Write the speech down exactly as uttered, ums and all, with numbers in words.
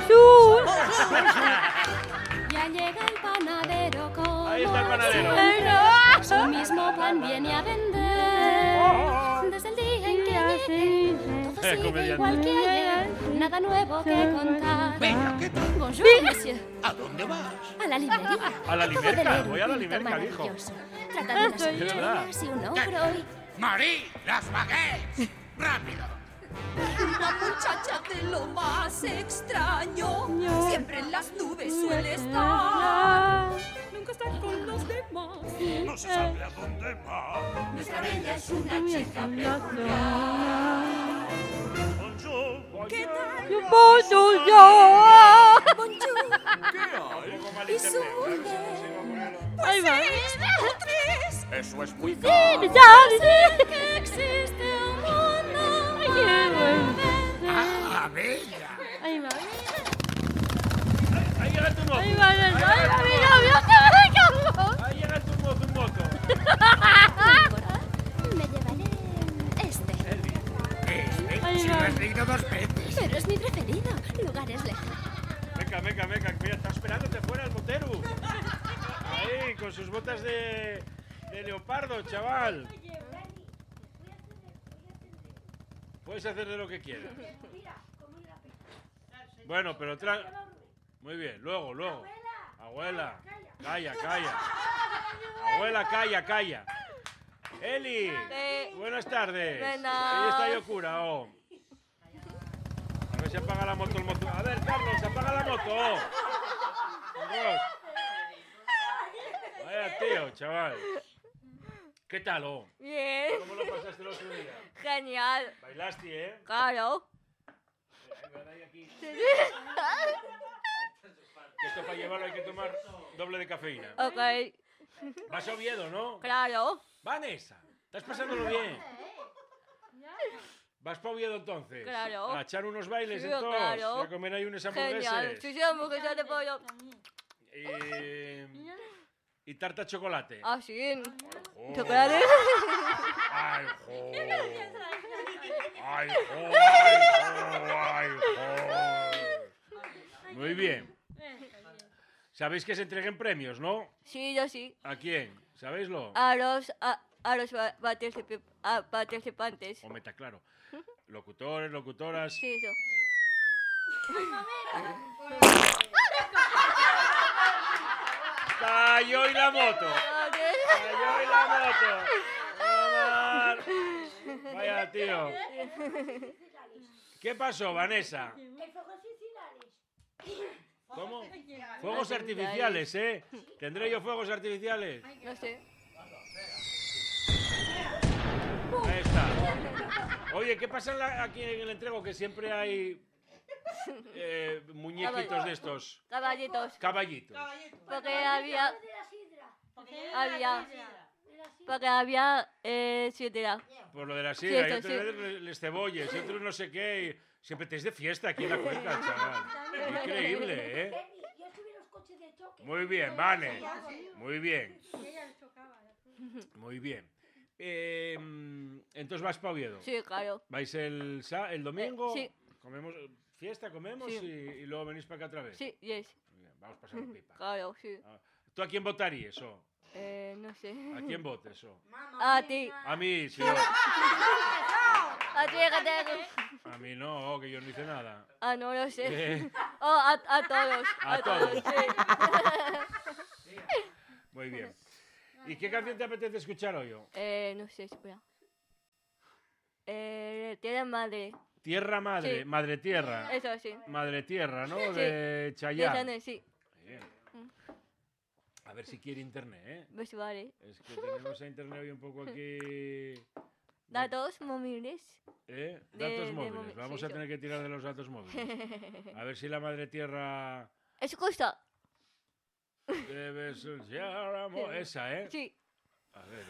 Bonjour. Ya llega el panadero como Ahí está el panadero. siempre. Su mismo pan viene a vender. Desde el día en que llegué, todo Eh, sigue comediante. igual que ayer. Nada nuevo que contar. Venga, ¿qué tal? Bonjour, monsieur. ¿A dónde vas? A la librería. A la Acabo de limerca, leer un voy a la cuento limerca, dijo. maravilloso. Trata de unas Es verdad. habichuelas y un ogro y... ¡Marí, las baguettes! ¡Rápido! Una muchacha de lo más extraño. Siempre en las nubes suele estar. Nunca está con los demás. No se sabe a dónde va. Nuestra bella es una chica peculiar. Bonjour. ¿Qué tal? Bonjour, yo. Bonjour. ¿Qué hay? Un poco mal Y su internet. A ver si mujer. consigo ponerlo. Ahí va. Seis o tres. Eso es muy Sí, caro. ya, sí. Que existe un mundo. Ay, qué bueno. ¡Ah, bella! Ahí va. Ahí llega tu moto. Ahí va, ahí va, ahí va, mira, mira, mira, Carlos. Ahí llega tu moto, tu moto. Me llevaré este. Este, Ahí si va. lo has leído dos veces. Pero es mi preferido. Lugares lejanos. Venga, venga, venga. Mira, está esperándote fuera el motero. Ahí, con sus botas de, de leopardo, chaval. Puedes hacer de lo que quieras. Bueno, pero tra... Muy bien, luego, luego. Abuela, calla, calla. Abuela, calla, calla. Eli, Sí. buenas tardes. Buenas. Ella está Yokura, oh. A ver si apaga la moto el moto. A ver, Carlos, apaga la moto. Oh. Dios. Vaya tío, chaval. ¿Qué tal, oh? Bien. ¿Cómo lo pasaste el otro día? Genial. Bailaste, ¿eh? Claro. Ven ahí aquí. Que esto para llevarlo hay que tomar doble de cafeína. Ok. Vas a Oviedo, ¿no? Claro. Vanessa, estás pasándolo bien. ¿Vas para Oviedo entonces? Claro. A echar unos bailes Sí, entonces. claro. Y a comer ahí unas Genial. hamburguesas. Sí, sí, hamburguesa de pollo. Y... y tarta de chocolate. Ah, sí. Oh. Chocolate. Ay, jo. Ay, jo, ay, jo, ay, jo. Muy bien. Sabéis que se entreguen premios, ¿no? Sí, yo sí. ¿A quién? ¿Sabéislo? A los, a, a los pa- particip- a participantes. O meta claro. Locutores, locutoras. Sí, eso. ¡Cayó y la moto! Ok. ¡Cayó y la moto! Omar. Vaya tío. ¿Qué pasó, Vanessa? ¿Cómo? Fuegos artificiales, ¿eh? ¿Tendré yo fuegos artificiales? No sé. Ahí está. Oye, ¿qué pasa en la- aquí en el entrego? Que siempre hay eh, muñequitos de estos. Caballitos. Caballitos. Porque había. Había. Porque había. Eh, sidra. Por lo de la sidra, y Fiesta, otras veces les cebolles, y otros no sé qué. y siempre te es de fiesta aquí en la cuenca, chaval. Increíble, ¿eh? Muy bien, Vane. Muy bien. Muy bien. Eh, entonces vas para Oviedo. Sí, claro. ¿Vais el, sa- el domingo? Eh, Comemos fiesta, comemos Sí. y, y luego venís para acá otra vez. Sí, yes. Muy bien, vamos a pasar pipa. Claro, sí. Ah, ¿tú a quién votarías, o? Eh, no sé. ¿A quién votes, o? A ti. A mí, sí. A ti, que te- A mí no, que yo no hice nada. Ah, no lo sé. Eh, Oh, a, a todos. A todos. Sí. Muy bien. ¿Y qué canción te apetece escuchar hoy? o? Eh, no sé, espera. Eh, tiene madre. Tierra Madre, Sí. Madre Tierra. Eso sí. Madre Tierra, ¿no? Sí. De De Chayanne. Chanel, sí. Bien. A ver si quiere internet, ¿eh? Pues vale. Es que tenemos a internet hoy un poco aquí... Datos móviles. ¿Eh? de- Datos de móviles. móvil, Vamos sí, a eso. tener que tirar de los datos móviles. A ver si la Madre Tierra... Escucha. Debe ser amor. Esa, ¿eh? Sí. A ver.